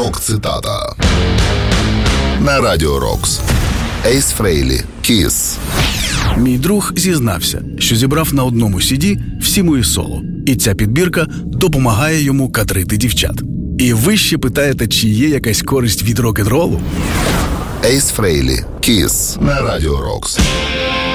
Рок-цитата на Радіо Рокс. Ейс Фрейлі, «Kiss». Мій друг зізнався, що зібрав на одному CD всі мої соло. І ця підбірка допомагає йому кадрити дівчат. І ви ще питаєте, чи є якась користь від рок-н-ролу? Ейс Фрейлі, «Kiss» на Радіо Рокс.